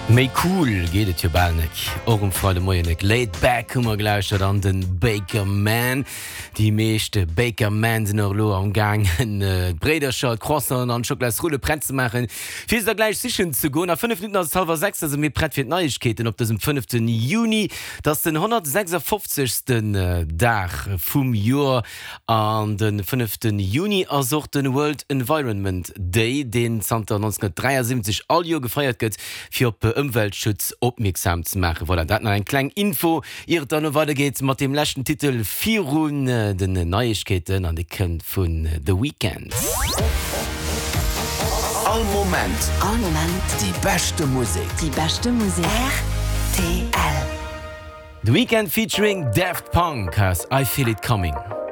Mei cool gehtt jo ballnek Orm Frau de Moienek Laid back hummer gleuscht an den Baker Man. Die meeschte Baker Man sinn lo am gang en Brederschaft Crossen an Schokolasrulle Preze machen. Fies der gleich sichchen zu go. 5 Minuten als halber 6 mé Brett fir Neuigkeiten op dem 5. Juni. Das den 156. Dach vum Joer an den 5. Juni as den World Environment Day, den 1973 all Jo gefeiert gëtt fir op Umweltschutz opmerksam zu machen. Voilà, dat ein klein Info. Ihr dann weiter geht's mit dem letzten Titel 4 den Neuigkeiten an die Könnt von The Weeknd. All Moment. Die beste Musik. RTL. The Weeknd featuring Daft Punk as I Feel It Coming.